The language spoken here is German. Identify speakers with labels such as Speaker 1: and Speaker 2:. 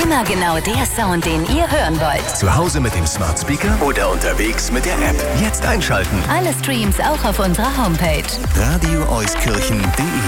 Speaker 1: Immer genau der Sound, den ihr hören wollt.
Speaker 2: Zu Hause mit dem Smart Speaker oder unterwegs mit der App. Jetzt einschalten.
Speaker 1: Alle Streams auch auf unserer Homepage.
Speaker 2: radioeuskirchen.de